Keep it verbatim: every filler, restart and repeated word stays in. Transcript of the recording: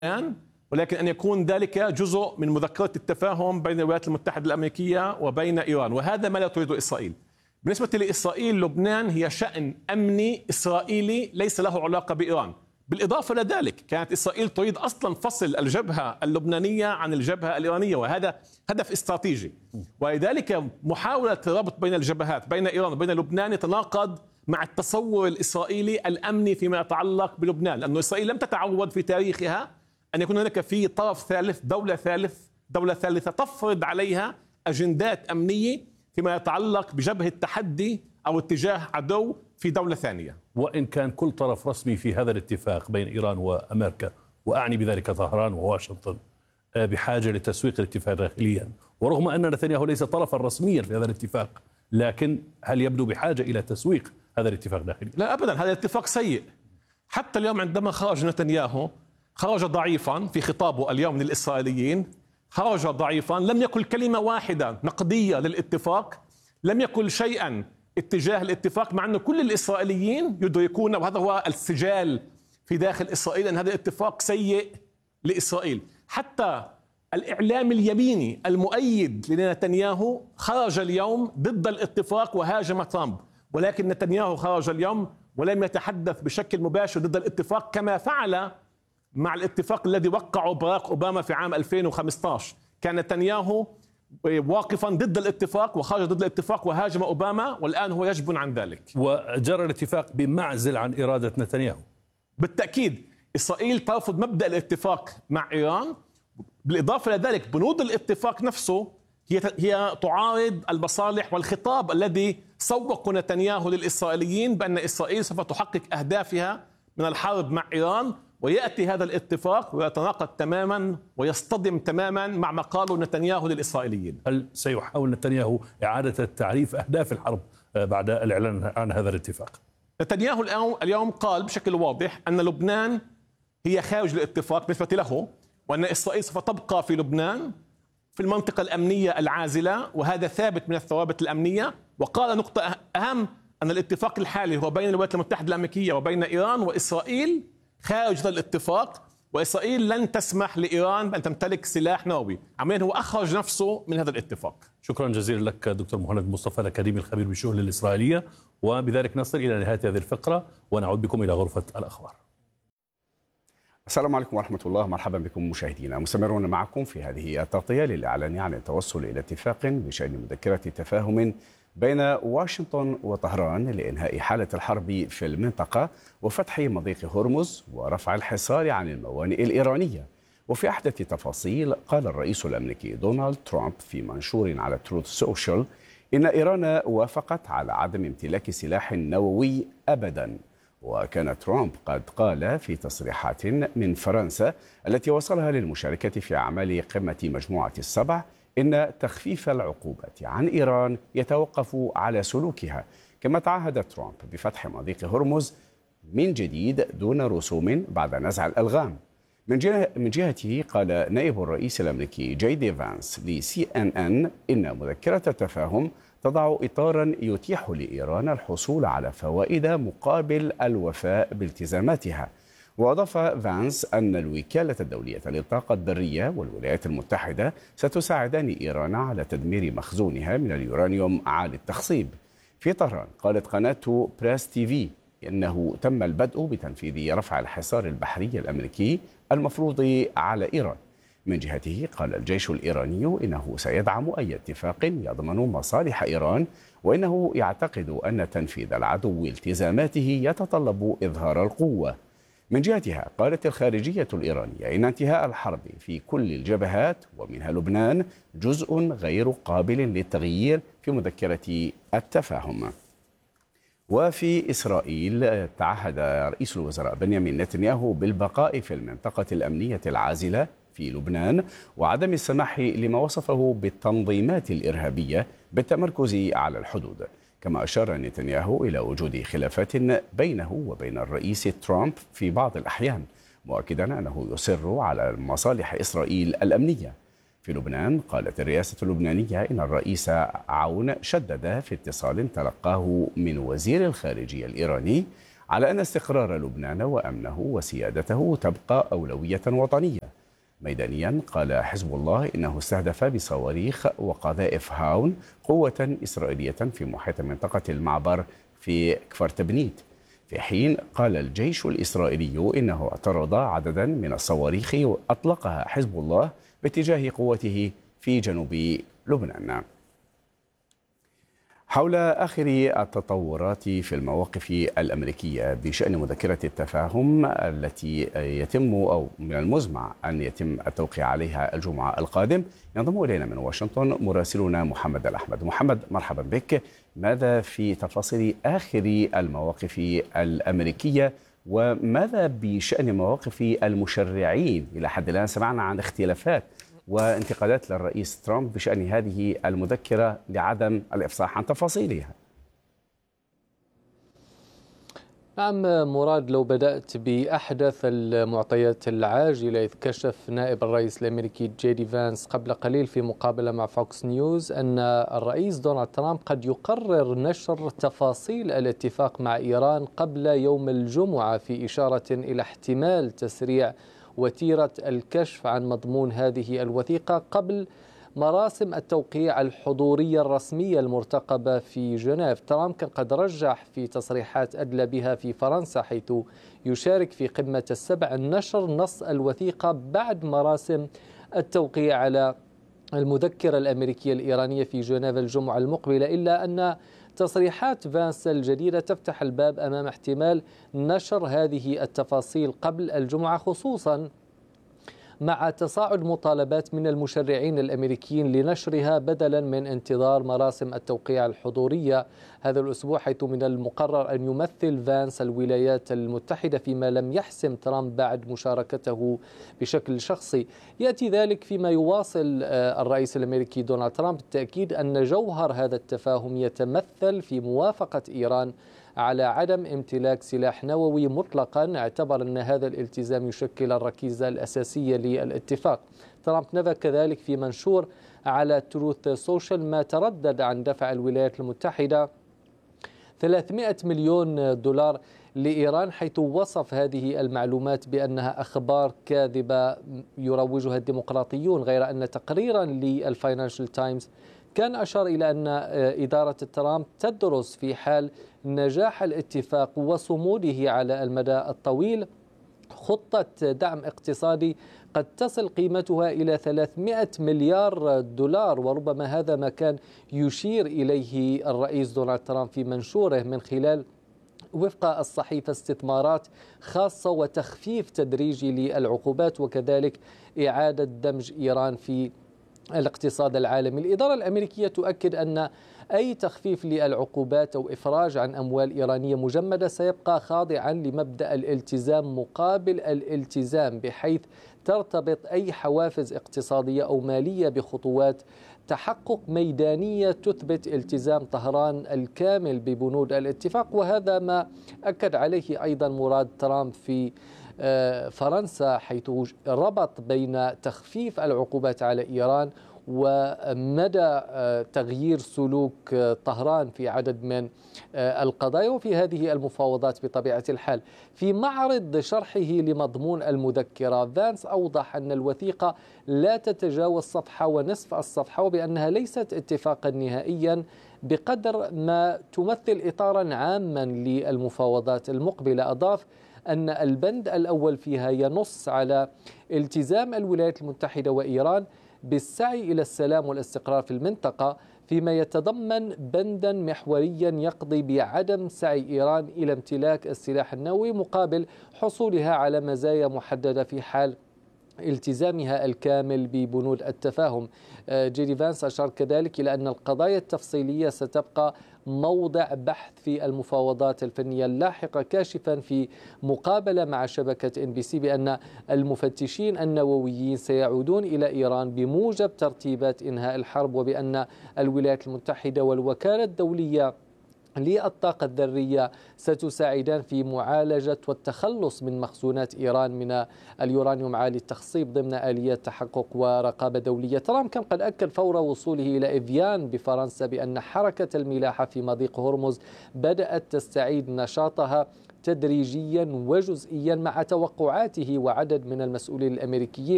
لبنان، ولكن أن يكون ذلك جزء من مذكرة التفاهم بين الولايات المتحدة الأمريكية وبين إيران، وهذا ما لا تريده إسرائيل. بالنسبة لإسرائيل، لبنان هي شأن أمني إسرائيلي ليس له علاقة بإيران. بالإضافة إلى ذلك كانت إسرائيل تريد أصلا فصل الجبهة اللبنانية عن الجبهة الإيرانية، وهذا هدف استراتيجي، ولذلك محاولة الربط بين الجبهات بين إيران وبين لبنان يتناقض مع التصور الإسرائيلي الأمني فيما يتعلق بلبنان، لأن إسرائيل لم تتعود في تاريخها أن يكون هناك في طرف ثالث، دولة ثالث دولة ثالثة تفرض عليها أجندات أمنية فيما يتعلق بجبهة تحدي أو اتجاه عدو في دولة ثانية. وإن كان كل طرف رسمي في هذا الاتفاق بين إيران وأمريكا، وأعني بذلك طهران وواشنطن، بحاجة لتسويق الاتفاق داخليا، ورغم أن نتنياهو ليس طرفا رسميا في هذا الاتفاق، لكن هل يبدو بحاجة إلى تسويق هذا الاتفاق داخليا؟ لا أبدا، هذا الاتفاق سيء. حتى اليوم عندما خرج نتنياهو خرج ضعيفا في خطابه اليوم للإسرائيليين، خرج ضعيفا، لم يقل كلمة واحدة نقدية للاتفاق، لم يقل شيئا اتجاه الاتفاق، مع أن كل الإسرائيليين يدركون، وهذا هو السجال في داخل إسرائيل، أن هذا الاتفاق سيء لإسرائيل. حتى الإعلام اليميني المؤيد لنتنياهو خرج اليوم ضد الاتفاق وهاجم ترامب، ولكن نتنياهو خرج اليوم ولم يتحدث بشكل مباشر ضد الاتفاق كما فعل مع الاتفاق الذي وقعه باراك أوباما في عام ألفين وخمسة عشر. كان نتنياهو واقفا ضد الاتفاق وخرج ضد الاتفاق وهاجم أوباما، والآن هو يجبن عن ذلك. وجرى الاتفاق بمعزل عن إرادة نتنياهو. بالتأكيد إسرائيل ترفض مبدأ الاتفاق مع إيران. بالإضافة إلى ذلك بنود الاتفاق نفسه هي هي تعارض المصالح والخطاب الذي سوق نتنياهو للإسرائيليين بأن إسرائيل سوف تحقق أهدافها من الحرب مع إيران، ويأتي هذا الاتفاق ويتناقض تماما ويصطدم تماما مع ما قاله نتنياهو للإسرائيليين. هل سيحاول نتنياهو إعادة تعريف أهداف الحرب بعد الإعلان عن هذا الاتفاق؟ نتنياهو اليوم قال بشكل واضح أن لبنان هي خارج الاتفاق بالنسبة له، وأن إسرائيل سوف تبقى في لبنان في المنطقة الأمنية العازلة، وهذا ثابت من الثوابت الأمنية. وقال نقطة أهم، أن الاتفاق الحالي هو بين الولايات المتحدة الأمريكية وبين إيران، وإسرائيل خارج هذا الاتفاق، وإسرائيل لن تسمح لإيران بأن تمتلك سلاح نووي. عمليا هو أخرج نفسه من هذا الاتفاق. شكرا جزيلا لك دكتور مهند مصطفى الأكاديمي الخبير بالشؤون الإسرائيلية. وبذلك نصل إلى نهاية هذه الفقرة، ونعود بكم إلى غرفة الأخبار. السلام عليكم ورحمة الله، مرحبا بكم مشاهدينا. مستمرون معكم في هذه التغطية للإعلان عن التوصل إلى اتفاق بشأن مذكرة تفاهم بين واشنطن وطهران لإنهاء حالة الحرب في المنطقة وفتح مضيق هرمز ورفع الحصار عن الموانئ الإيرانية. وفي أحدث تفاصيل، قال الرئيس الأمريكي دونالد ترامب في منشور على تروث سوشيال إن إيران وافقت على عدم امتلاك سلاح نووي أبداً. وكان ترامب قد قال في تصريحات من فرنسا التي وصلها للمشاركة في أعمال قمة مجموعة السبع إن تخفيف العقوبات عن إيران يتوقف على سلوكها، كما تعهد ترامب بفتح مضيق هرمز من جديد دون رسوم بعد نزع الألغام. من جهة من جهته قال نائب الرئيس الأمريكي جي دي فانس لسي إن إن إن مذكرة التفاهم تضع إطارا يتيح لإيران الحصول على فوائد مقابل الوفاء بالتزاماتها. وأضاف فانس أن الوكالة الدولية للطاقة الذرية والولايات المتحدة ستساعدان إيران على تدمير مخزونها من اليورانيوم عالي التخصيب. في طهران قالت قناة بريس تي في إنه تم البدء بتنفيذ رفع الحصار البحري الأمريكي المفروض على إيران. من جهته قال الجيش الإيراني إنه سيدعم أي اتفاق يضمن مصالح إيران، وإنه يعتقد أن تنفيذ العدو التزاماته يتطلب إظهار القوة. من جهتها قالت الخارجية الإيرانية إن انتهاء الحرب في كل الجبهات ومنها لبنان جزء غير قابل للتغيير في مذكرة التفاهم. وفي إسرائيل تعهد رئيس الوزراء بنيامين نتنياهو بالبقاء في المنطقة الأمنية العازلة في لبنان وعدم السماح لما وصفه بالتنظيمات الإرهابية بالتمركز على الحدود. كما أشار نتنياهو إلى وجود خلافات بينه وبين الرئيس ترامب في بعض الأحيان، مؤكدا أنه يصر على مصالح إسرائيل الأمنية. في لبنان قالت الرئاسة اللبنانية إن الرئيس عون شدد في اتصال تلقاه من وزير الخارجية الإيراني على أن استقرار لبنان وأمنه وسيادته تبقى أولوية وطنية. ميدانيا قال حزب الله إنه استهدف بصواريخ وقذائف هاون قوة إسرائيلية في محيط منطقة المعبر في كفر تبنيت، في حين قال الجيش الإسرائيلي إنه اعترض عددا من الصواريخ أطلقها حزب الله باتجاه قوته في جنوب لبنان. حول آخر التطورات في المواقف الأمريكية بشأن مذكرة التفاهم التي يتم أو من المزمع أن يتم التوقيع عليها الجمعة القادم، ينضم إلينا من واشنطن مراسلنا محمد الأحمد. محمد، مرحبا بك. ماذا في تفاصيل آخر المواقف الأمريكية، وماذا بشأن مواقف المشرعين؟ إلى حد الآن سمعنا عن اختلافات وانتقادات للرئيس ترامب بشأن هذه المذكرة لعدم الإفصاح عن تفاصيلها. نعم مراد، لو بدأت بأحدث المعطيات العاجلة، إذ كشف نائب الرئيس الأمريكي جي دي فانس قبل قليل في مقابلة مع فوكس نيوز أن الرئيس دونالد ترامب قد يقرر نشر تفاصيل الاتفاق مع إيران قبل يوم الجمعة، في إشارة إلى احتمال تسريع وتيرة الكشف عن مضمون هذه الوثيقة قبل مراسم التوقيع الحضورية الرسمية المرتقبة في جنيف. ترامب كان قد رجح في تصريحات أدلى بها في فرنسا، حيث يشارك في قمة السبع، نشر نص الوثيقة بعد مراسم التوقيع على المذكرة الأمريكية الإيرانية في جنيف الجمعة المقبلة، إلا أن تصريحات فانس الجديدة تفتح الباب أمام احتمال نشر هذه التفاصيل قبل الجمعة، خصوصا مع تصاعد مطالبات من المشرعين الأمريكيين لنشرها بدلا من انتظار مراسم التوقيع الحضورية هذا الأسبوع، حيث من المقرر أن يمثل فانس الولايات المتحدة فيما لم يحسم ترامب بعد مشاركته بشكل شخصي. يأتي ذلك فيما يواصل الرئيس الأمريكي دونالد ترامب التأكيد أن جوهر هذا التفاهم يتمثل في موافقة إيران على عدم امتلاك سلاح نووي مطلقا، اعتبر أن هذا الالتزام يشكل الركيزة الأساسية للاتفاق. ترامب نفى كذلك في منشور على تروث سوشيال ما تردد عن دفع الولايات المتحدة ثلاثمائة مليون دولار لإيران، حيث وصف هذه المعلومات بأنها أخبار كاذبة يروجها الديمقراطيون، غير أن تقريرا للفاينانشال تايمز كان أشار إلى أن إدارة ترامب تدرس في حال نجاح الاتفاق وصموده على المدى الطويل خطة دعم اقتصادي قد تصل قيمتها إلى ثلاثمائة مليار دولار، وربما هذا ما كان يشير إليه الرئيس دونالد ترامب في منشوره من خلال وفق الصحيفة استثمارات خاصة وتخفيف تدريجي للعقوبات، وكذلك إعادة دمج إيران في الاقتصاد العالمي. الإدارة الأمريكية تؤكد أن أي تخفيف للعقوبات أو إفراج عن أموال إيرانية مجمدة سيبقى خاضعا لمبدأ الالتزام مقابل الالتزام، بحيث ترتبط أي حوافز اقتصادية أو مالية بخطوات تحقق ميدانية تثبت التزام طهران الكامل ببنود الاتفاق. وهذا ما أكد عليه أيضا مراد ترامب في فرنسا، حيث ربط بين تخفيف العقوبات على إيران ومدى تغيير سلوك طهران في عدد من القضايا وفي هذه المفاوضات بطبيعة الحال. في معرض شرحه لمضمون المذكرة، فانس أوضح أن الوثيقة لا تتجاوز صفحة ونصف الصفحة، وبأنها ليست اتفاقا نهائيا بقدر ما تمثل إطارا عاما للمفاوضات المقبلة. أضاف أن البند الأول فيها ينص على التزام الولايات المتحدة وإيران بالسعي إلى السلام والاستقرار في المنطقة، فيما يتضمن بندا محوريا يقضي بعدم سعي إيران إلى امتلاك السلاح النووي مقابل حصولها على مزايا محددة في حال التزامها الكامل ببنود التفاهم. جي دي فانس أشار كذلك إلى أن القضايا التفصيلية ستبقى موضع بحث في المفاوضات الفنية اللاحقة، كاشفا في مقابلة مع شبكة إن بي سي بأن المفتشين النوويين سيعودون إلى إيران بموجب ترتيبات إنهاء الحرب، وبأن الولايات المتحدة والوكالة الدولية للطاقة الذرية ستساعدان في معالجة والتخلص من مخزونات إيران من اليورانيوم عالي التخصيب ضمن آليات تحقق ورقابة دولية. ترامب كان قد أكد فور وصوله إلى إيفيان بفرنسا بأن حركة الملاحة في مضيق هرمز بدأت تستعيد نشاطها تدريجيا وجزئيا مع توقعاته وعدد من المسؤولين الأمريكيين